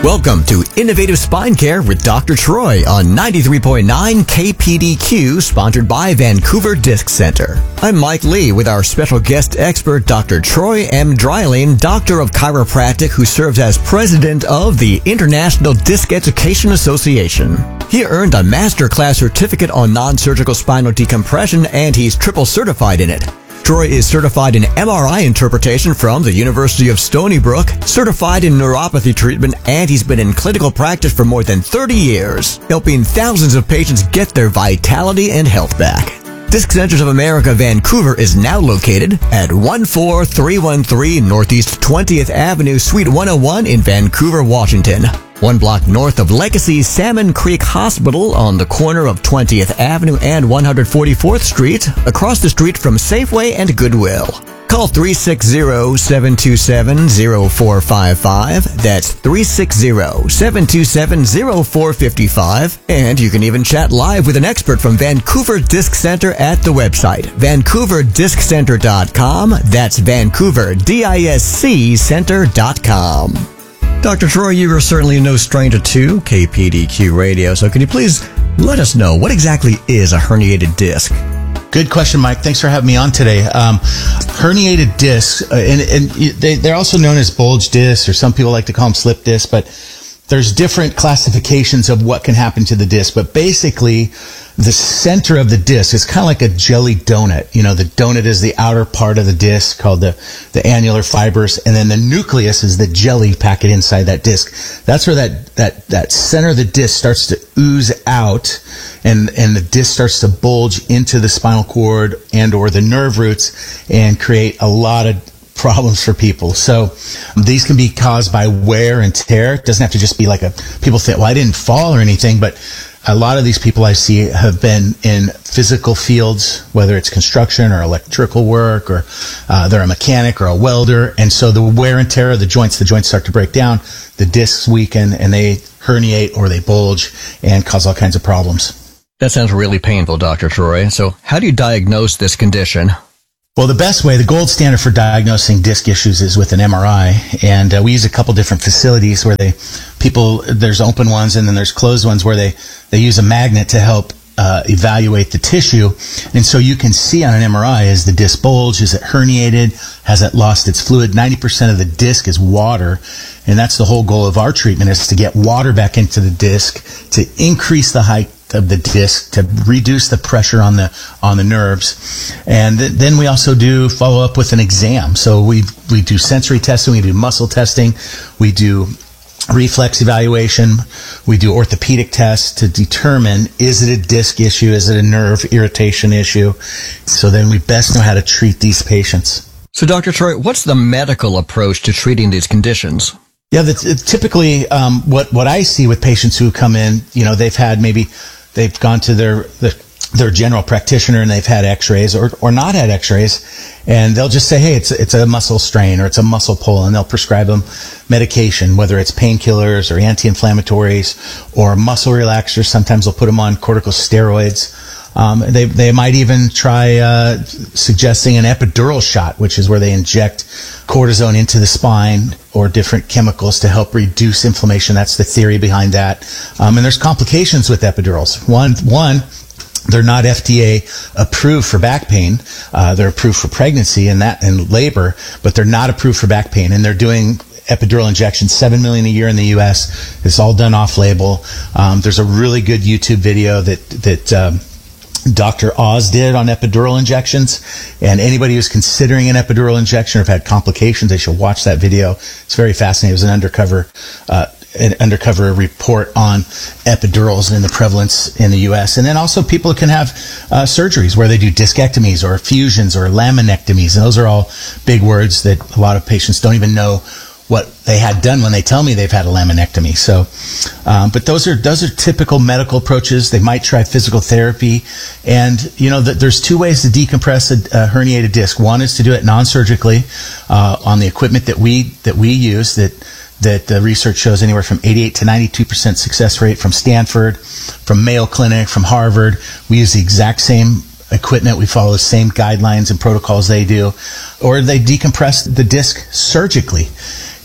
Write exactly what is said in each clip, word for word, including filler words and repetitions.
Welcome to Innovative Spine Care with Doctor Troy on ninety-three point nine K P D Q, sponsored by Vancouver Disc Center. I'm Mike Lee with our special guest expert, Doctor Troy M. Dreiling, Doctor of Chiropractic, who serves as President of the International Disc Education Association. He earned a Master Class Certificate on Non-Surgical Spinal Decompression, and he's triple certified in it. Troy is certified in M R I interpretation from the University of Stony Brook, certified in neuropathy treatment, and he's been in clinical practice for more than thirty years, helping thousands of patients get their vitality and health back. Disc Centers of America Vancouver is now located at one four three one three Northeast twentieth Avenue, Suite one oh one in Vancouver, Washington. One block north of Legacy Salmon Creek Hospital on the corner of twentieth Avenue and one hundred forty-fourth Street, across the street from Safeway and Goodwill. Call three six zero, seven two seven, zero four five five. That's three six zero, seven two seven, zero four five five. And you can even chat live with an expert from Vancouver Disc Center at the website, vancouver disc center dot com. That's Vancouver Disc Center dot com. Doctor Troy, you are certainly no stranger to K P D Q Radio, so can you please let us know what exactly is a herniated disc? Good question, Mike. Thanks for having me on today. Um, herniated discs, uh, and, and they, they're also known as bulge discs, or some people like to call them slip discs, but there's different classifications of what can happen to the disc. But basically, the center of the disc is kind of like a jelly donut. You know, the donut is the outer part of the disc called the, the annular fibers, and then the nucleus is the jelly packet inside that disc. That's where that, that, that center of the disc starts to ooze out, and, and the disc starts to bulge into the spinal cord and or the nerve roots and create a lot of problems for people. So these can be caused by wear and tear. It doesn't have to just be like a, people think, well, I didn't fall or anything, but a lot of these people I see have been in physical fields, whether it's construction or electrical work, or uh, they're a mechanic or a welder. And so the wear and tear of the joints, the joints start to break down, the discs weaken, and they herniate or they bulge and cause all kinds of problems. That sounds really painful, Doctor Troy. So how do you diagnose this condition? Well, the best way, the gold standard for diagnosing disc issues is with an M R I, and uh, we use a couple different facilities where they, people, there's open ones and then there's closed ones where they, they use a magnet to help uh, evaluate the tissue. And so you can see on an M R I, is the disc bulge, is it herniated, has it lost its fluid? ninety percent of the disc is water, and that's the whole goal of our treatment, is to get water back into the disc, to increase the height of the disc, to reduce the pressure on the on the nerves. And th- then we also do follow up with an exam. So we we do sensory testing, we do muscle testing, we do reflex evaluation, we do orthopedic tests to determine, is it a disc issue, is it a nerve irritation issue? So then we best know how to treat these patients. So Doctor Troy, what's the medical approach to treating these conditions? Yeah, that's typically um, what what I see with patients who come in. You know, they've had maybe they've gone to their their, their general practitioner and they've had X-rays or or not had X-rays, and they'll just say, hey, it's it's a muscle strain or it's a muscle pull, and they'll prescribe them medication, whether it's painkillers or anti-inflammatories or muscle relaxers. Sometimes they'll put them on corticosteroids. Um, they they might even try uh, suggesting an epidural shot, which is where they inject cortisone into the spine or different chemicals to help reduce inflammation. That's the theory behind that. Um, and there's complications with epidurals. One one. They're not F D A approved for back pain. Uh, they're approved for pregnancy and that and labor, but they're not approved for back pain. And they're doing epidural injections, seven million a year in the U S. It's all done off label. Um, there's a really good YouTube video that that. Um, Doctor Oz did on epidural injections, and anybody who's considering an epidural injection or have had complications, they should watch that video. It's very fascinating. It was an undercover, uh, an undercover report on epidurals and the prevalence in the U S. And then also people can have uh, surgeries where they do discectomies or fusions or laminectomies, and those are all big words that a lot of patients don't even know what they had done when they tell me they've had a laminectomy. So, um, but those are those are typical medical approaches. They might try physical therapy, and you know th- there's two ways to decompress a, a herniated disc. One is to do it non-surgically uh, on the equipment that we that we use. That that the research shows anywhere from eighty-eight to ninety-two percent success rate from Stanford, from Mayo Clinic, from Harvard. We use the exact same equipment. We follow the same guidelines and protocols they do. Or they decompress the disc surgically.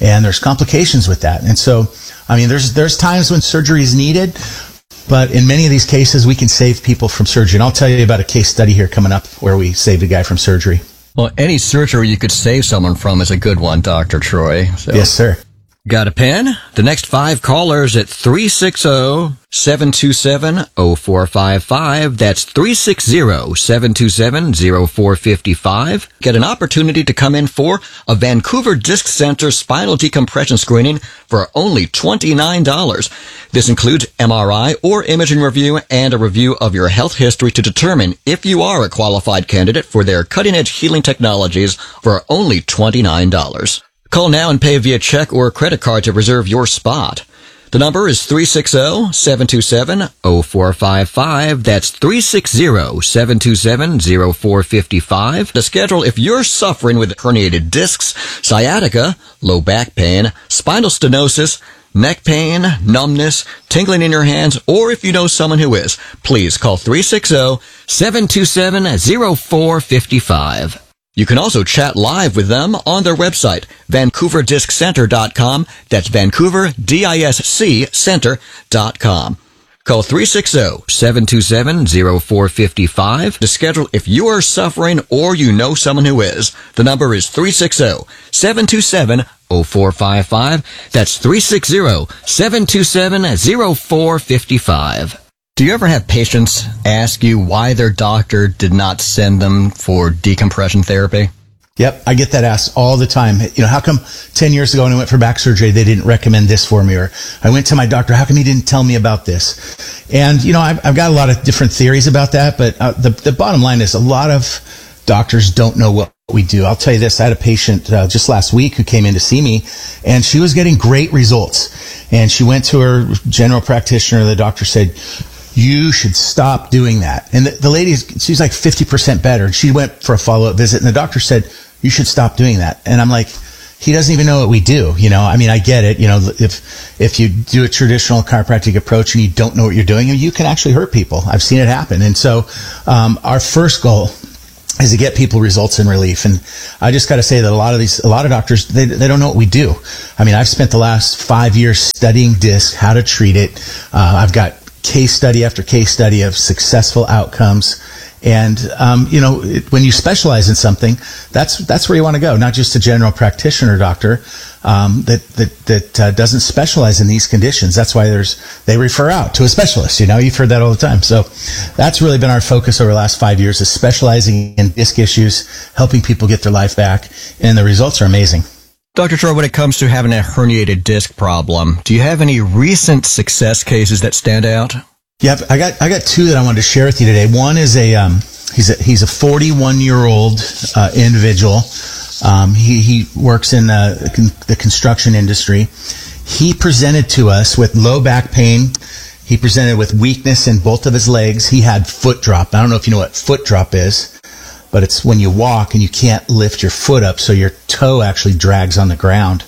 and there's complications with that. And so, I mean, there's there's times when surgery is needed, but in many of these cases, we can save people from surgery. And I'll tell you about a case study here coming up where we saved a guy from surgery. Well, any surgery you could save someone from is a good one, Doctor Troy. So. Yes, sir. Got a pen? The next five callers at three six zero, seven two seven, zero four five five. That's three six zero, seven two seven, zero four five five. Get an opportunity to come in for a Vancouver Disc Center spinal decompression screening for only twenty-nine dollars. This includes M R I or imaging review and a review of your health history to determine if you are a qualified candidate for their cutting-edge healing technologies for only twenty-nine dollars. Call now and pay via check or credit card to reserve your spot. The number is three six zero, seven two seven, zero four five five. That's three six zero, seven two seven, zero four five five. To schedule if you're suffering with herniated discs, sciatica, low back pain, spinal stenosis, neck pain, numbness, tingling in your hands, or if you know someone who is, please call three six zero, seven two seven, zero four five five. You can also chat live with them on their website, vancouver disc center dot com. That's Vancouver, D I S C, center dot com. Call three six zero, seven two seven, zero four five five to schedule if you are suffering or you know someone who is. The number is three six zero, seven two seven, zero four five five. That's three six zero, seven two seven, zero four five five. Do you ever have patients ask you why their doctor did not send them for decompression therapy? Yep, I get that asked all the time. You know, how come ten years ago when I went for back surgery, they didn't recommend this for me? Or I went to my doctor, how come he didn't tell me about this? And, you know, I've, I've got a lot of different theories about that, but uh, the, the bottom line is a lot of doctors don't know what we do. I'll tell you this, I had a patient uh, just last week who came in to see me, and she was getting great results. And she went to her general practitioner. The doctor said, you should stop doing that. And the, the lady, she's like fifty percent better. And she went for a follow-up visit, and the doctor said, you should stop doing that. And I'm like, he doesn't even know what we do. You know, I mean, I get it. You know, if, if you do a traditional chiropractic approach and you don't know what you're doing, you can actually hurt people. I've seen it happen. And so, um, our first goal is to get people results and relief. And I just got to say that a lot of these, a lot of doctors, they, they don't know what we do. I mean, I've spent the last five years studying disc, how to treat it. Uh, I've got case study after case study of successful outcomes. And, um, you know, it, when you specialize in something, that's, that's where you want to go. Not just a general practitioner doctor, um, that, that, that, uh, doesn't specialize in these conditions. That's why there's, they refer out to a specialist. You know, you've heard that all the time. So that's really been our focus over the last five years is specializing in disc issues, helping people get their life back. And the results are amazing. Doctor Troy, when it comes to having a herniated disc problem, do you have any recent success cases that stand out? Yeah, I got I got two that I wanted to share with you today. One is a um, he's a he's a forty-one year old uh, individual. Um, he he works in uh, the construction industry. He presented to us with low back pain. He presented with weakness in both of his legs. He had foot drop. I don't know if you know what foot drop is, but it's when you walk and you can't lift your foot up, so your toe actually drags on the ground.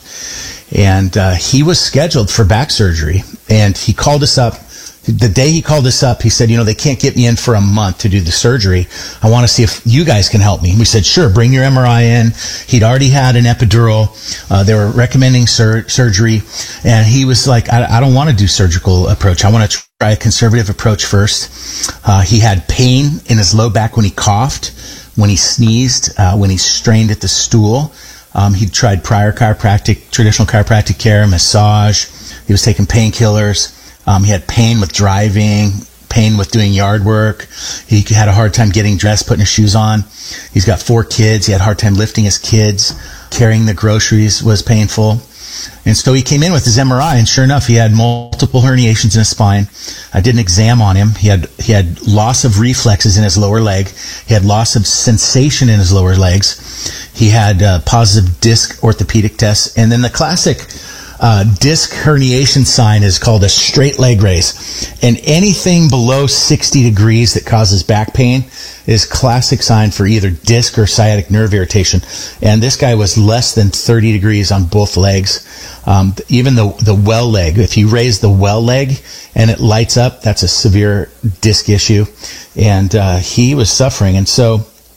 And uh, he was scheduled for back surgery, and he called us up. The day he called us up, he said, you know, they can't get me in for a month to do the surgery. I want to see if you guys can help me. We said, sure, bring your M R I in. He'd already had an epidural. Uh, they were recommending sur- surgery. And he was like, I, I don't want to do surgical approach. I want to try a conservative approach first. Uh, he had pain in his low back when he coughed, when he sneezed, uh, when he strained at the stool. Um, he'd tried prior chiropractic, traditional chiropractic care, massage. He was taking painkillers. Um, he had pain with driving, pain with doing yard work. He had a hard time getting dressed, putting his shoes on. He's got four kids. He had a hard time lifting his kids. Carrying the groceries was painful. And so he came in with his M R I, and sure enough, he had multiple herniations in his spine. I did an exam on him. He had he had loss of reflexes in his lower leg. He had loss of sensation in his lower legs. He had uh, positive disc orthopedic tests. And then the classic Uh, disc herniation sign is called a straight leg raise. And anything below sixty degrees that causes back pain is classic sign for either disc or sciatic nerve irritation. And this guy was less than thirty degrees on both legs. Um, even the, the well leg, if you raise the well leg and it lights up, that's a severe disc issue. And uh, he was suffering. And so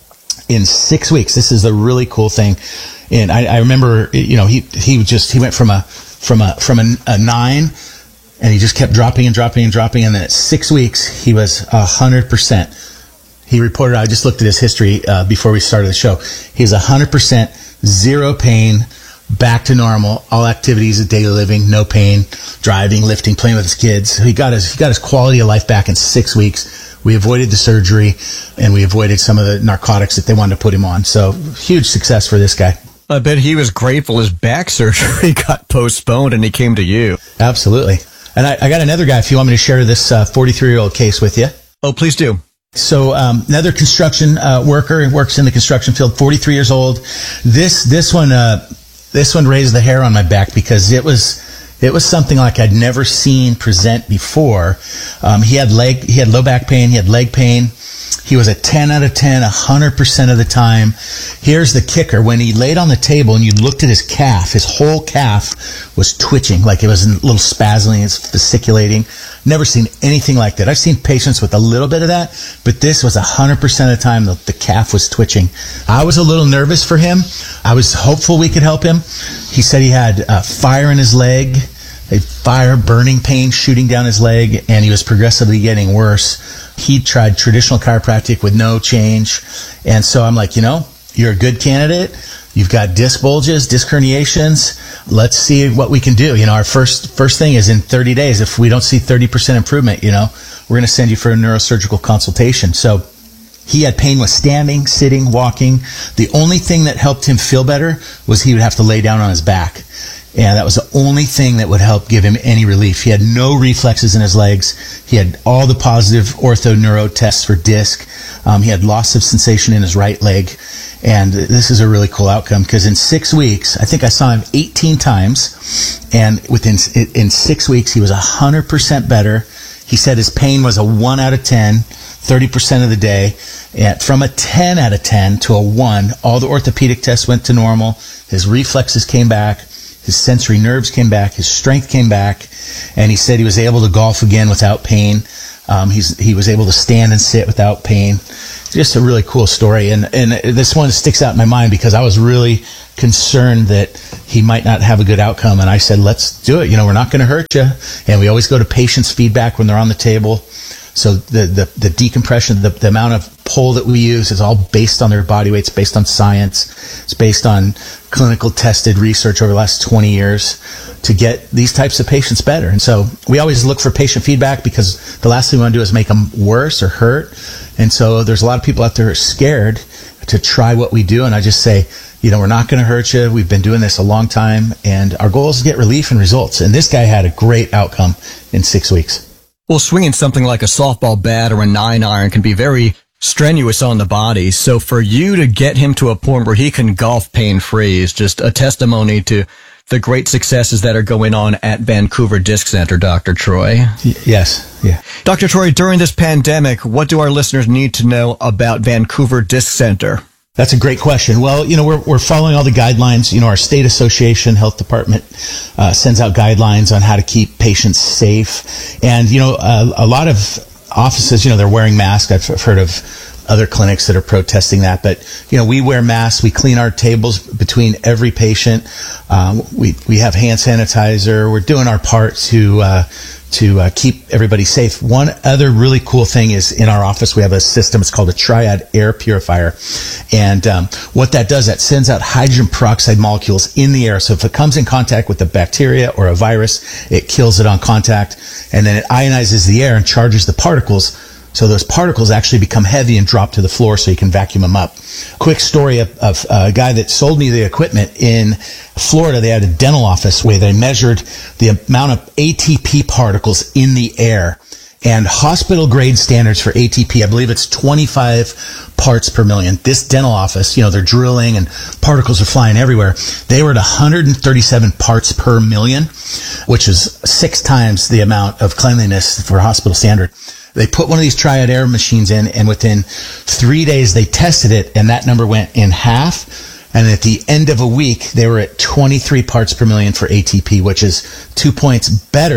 in six weeks. This is a really cool thing. And I, I remember, you know, he, he just, he went from a, from a, from a, a nine, and he just kept dropping and dropping and dropping. And then at six weeks, he was a hundred percent. He reported, I just looked at his history uh, before we started the show. He's a hundred percent, zero pain, back to normal, all activities of daily living, no pain, driving, lifting, playing with his kids. He got his, he got his quality of life back in six weeks. We avoided the surgery, and we avoided some of the narcotics that they wanted to put him on. So huge success for this guy. I bet he was grateful his back surgery got postponed and he came to you. Absolutely. And I, I got another guy if you want me to share this uh, forty-three-year-old case with you. Oh, please do. So um, another construction uh, worker, works in the construction field, forty-three years old. This this one uh, this one raised the hair on my back because it was it was something like I'd never seen present before. Um, he had leg he had low back pain, he had leg pain. He was a ten out of ten, one hundred percent of the time. Here's the kicker. When he laid on the table and you looked at his calf, his whole calf was twitching, like it was a little spasming, it's fasciculating. Never seen anything like that. I've seen patients with a little bit of that, but this was one hundred percent of the time the, the calf was twitching. I was a little nervous for him. I was hopeful we could help him. He said he had uh, fire in his leg, a fire, burning pain shooting down his leg, and he was progressively getting worse. He tried traditional chiropractic with no change. And so I'm like, you know, you're a good candidate. You've got disc bulges, disc herniations. Let's see what we can do. You know, our first first thing is in thirty days. If we don't see thirty percent improvement, you know, we're going to send you for a neurosurgical consultation. So he had pain with standing, sitting, walking. The only thing that helped him feel better was he would have to lay down on his back. And that was the only thing that would help give him any relief. He had no reflexes in his legs. He had all the positive ortho neuro tests for disc. Um, he had loss of sensation in his right leg. And this is a really cool outcome because in six weeks, I think I saw him eighteen times. And within in six weeks, he was one hundred percent better. He said his pain was a one out of ten, thirty percent of the day. And from a ten out of ten to a one, all the orthopedic tests went to normal. His reflexes came back. His sensory nerves came back. His strength came back. And he said he was able to golf again without pain. Um, he's, he was able to stand and sit without pain. Just a really cool story. And, and this one sticks out in my mind because I was really concerned that he might not have a good outcome. And I said, let's do it. You know, we're not going to hurt you. And we always go to patients' feedback when they're on the table. So the, the, the decompression, the, the amount of pull that we use is all based on their body weight. It's based on science. It's based on clinical tested research over the last twenty years to get these types of patients better. And so we always look for patient feedback because the last thing we want to do is make them worse or hurt. And so there's a lot of people out there who are scared to try what we do. And I just say, you know, we're not going to hurt you. We've been doing this a long time. And our goal is to get relief and results. And this guy had a great outcome in six weeks. Well, swinging something like a softball bat or a nine iron can be very strenuous on the body. So for you to get him to a point where he can golf pain-free is just a testimony to the great successes that are going on at Vancouver Disc Center, Doctor Troy. Y- yes. Yeah. Doctor Troy, during this pandemic, what do our listeners need to know about Vancouver Disc Center? That's a great question. Well, you know, we're we're following all the guidelines. You know, our state association, health department, uh, sends out guidelines on how to keep patients safe. And, you know, uh, a lot of offices, you know, they're wearing masks. I've, I've heard of other clinics that are protesting that. But, you know, we wear masks. We clean our tables between every patient. Um, we, we have hand sanitizer. We're doing our part to, uh, to uh, keep everybody safe. One other really cool thing is in our office, we have a system. It's called a Triad air purifier. And um, what that does, that sends out hydrogen peroxide molecules in the air. So if it comes in contact with a bacteria or a virus, it kills it on contact. And then it ionizes the air and charges the particles. So those particles actually become heavy and drop to the floor so you can vacuum them up. Quick story of, of a guy that sold me the equipment in Florida. They had a dental office where they measured the amount of A T P particles in the air. And hospital grade standards for A T P, I believe it's twenty-five parts per million. This dental office, you know, they're drilling and particles are flying everywhere. They were at one hundred thirty-seven parts per million, which is six times the amount of cleanliness for hospital standard. They put one of these Triad air machines in, and within three days they tested it, and that number went in half. And at the end of a week, they were at twenty-three parts per million for A T P, which is two points better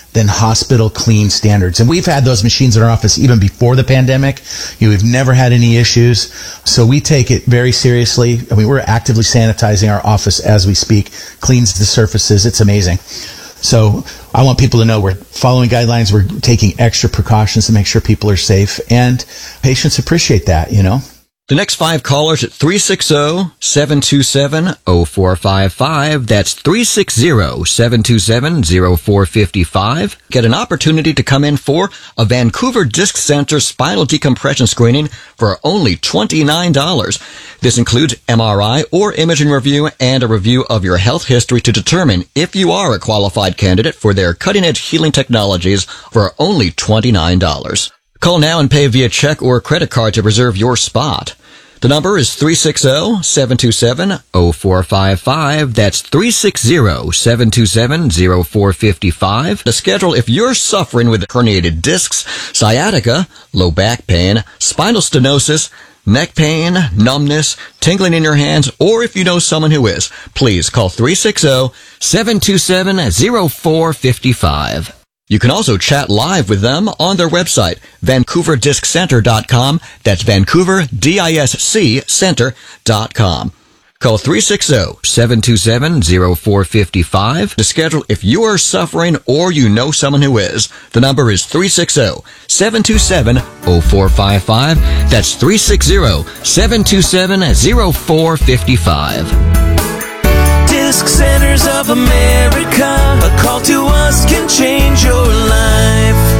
than hospital clean standards. And we've had those machines in our office even before the pandemic. You know, we've never had any issues. So we take it very seriously. I mean, we're actively sanitizing our office as we speak, cleans the surfaces. It's amazing. So I want people to know we're following guidelines. We're taking extra precautions to make sure people are safe, and patients appreciate that, you know. The next five callers at three six zero, seven two seven, zero four five five. That's three six zero, seven two seven, zero four five five. Get an opportunity to come in for a Vancouver Disc Center spinal decompression screening for only twenty-nine dollars. This includes M R I or imaging review and a review of your health history to determine if you are a qualified candidate for their cutting-edge healing technologies for only twenty-nine dollars. Call now and pay via check or credit card to reserve your spot. The number is three six zero, seven two seven, zero four five five. That's three six zero, seven two seven, zero four five five. To schedule if you're suffering with herniated discs, sciatica, low back pain, spinal stenosis, neck pain, numbness, tingling in your hands, or if you know someone who is, please call three six zero, seven two seven, zero four five five. You can also chat live with them on their website, vancouver disc center dot com. That's Vancouver, D I S C, center dot com. Call three six zero, seven two seven, zero four five five to schedule if you are suffering or you know someone who is. The number is three six zero, seven two seven, zero four five five. That's three six zero, seven two seven, zero four five five. Disc Centers of America, a call to us can change your life.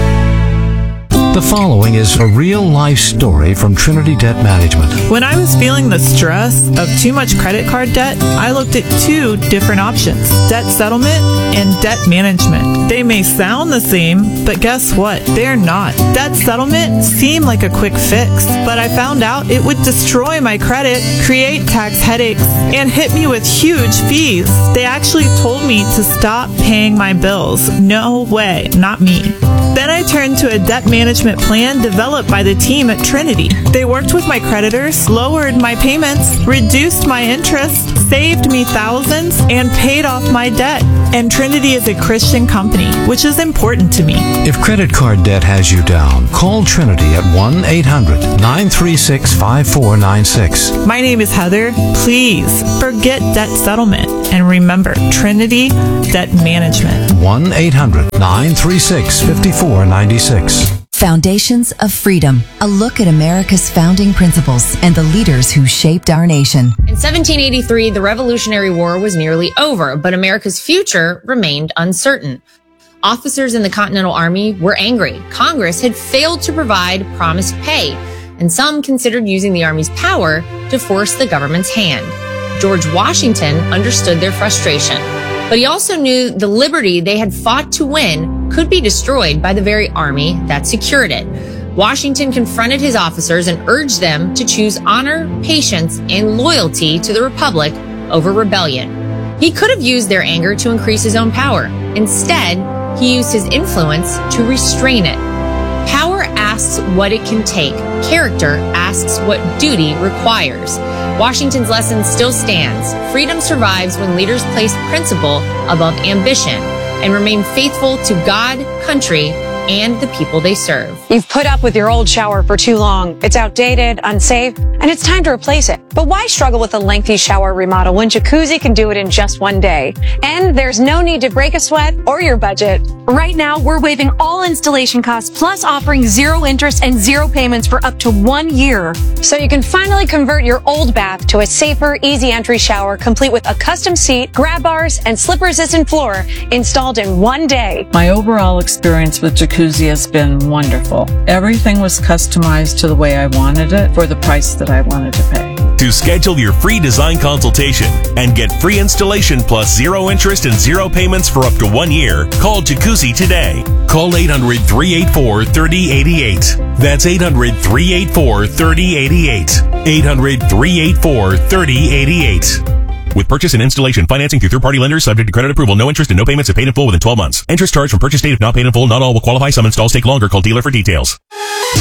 The following is a real-life story from Trinity Debt Management. When I was feeling the stress of too much credit card debt, I looked at two different options, debt settlement and debt management. They may sound the same, but guess what? They're not. Debt settlement seemed like a quick fix, but I found out it would destroy my credit, create tax headaches, and hit me with huge fees. They actually told me to stop paying my bills. No way, not me. Then I turned to a debt management plan developed by the team at Trinity. They worked with my creditors, lowered my payments, reduced my interest, saved me thousands, and paid off my debt. And Trinity is a Christian company, which is important to me. If credit card debt has you down, call Trinity at one eight hundred, nine three six, five four nine six. My name is Heather. Please forget debt settlement and remember Trinity Debt Management. one eight hundred, nine three six, five four nine six. Foundations of Freedom, a look at America's founding principles and the leaders who shaped our nation. In seventeen eighty-three, the Revolutionary War was nearly over, but America's future remained uncertain. Officers in the Continental Army were angry. Congress had failed to provide promised pay, and some considered using the Army's power to force the government's hand. George Washington understood their frustration, but he also knew the liberty they had fought to win could be destroyed by the very army that secured it. Washington confronted his officers and urged them to choose honor, patience, and loyalty to the Republic over rebellion. He could have used their anger to increase his own power. Instead, he used his influence to restrain it. Power asks what it can take. Character asks what duty requires. Washington's lesson still stands. Freedom survives when leaders place principle above ambition and remain faithful to God, country, and the people they serve. You've put up with your old shower for too long. It's outdated, unsafe, and it's time to replace it. But why struggle with a lengthy shower remodel when Jacuzzi can do it in just one day? And there's no need to break a sweat or your budget. Right now, we're waiving all installation costs, plus offering zero interest and zero payments for up to one year. So you can finally convert your old bath to a safer, easy entry shower, complete with a custom seat, grab bars, and slip-resistant floor installed in one day. My overall experience with Jacuzzi has been wonderful. Everything was customized to the way I wanted it for the price that I wanted to pay. To schedule your free design consultation and get free installation plus zero interest and zero payments for up to one year, call Jacuzzi today. Call eight hundred, three eight four, three oh eight eight. That's eight hundred, three eight four, three oh eight eight. eight hundred, three eight four, three oh eight eight. With purchase and installation financing through third-party lenders subject to credit approval, no interest and no payments if paid in full within twelve months. Interest charged from purchase date if not paid in full. Not all will qualify. Some installs take longer. Call dealer for details.